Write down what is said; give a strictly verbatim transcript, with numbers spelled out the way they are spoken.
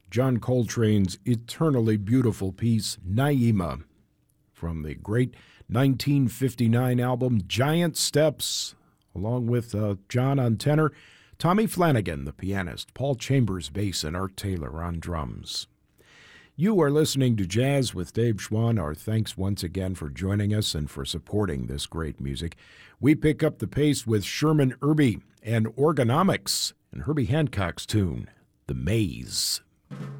John Coltrane's eternally beautiful piece, Naima, from the great nineteen fifty-nine album Giant Steps, along with uh, John on tenor, Tommy Flanagan, the pianist, Paul Chambers, bass, and Art Taylor on drums. You are listening to Jazz with Dave Schwann. Our thanks once again for joining us and for supporting this great music. We pick up the pace with Sherman Irby and Orgonomics and Herbie Hancock's tune, The Maze.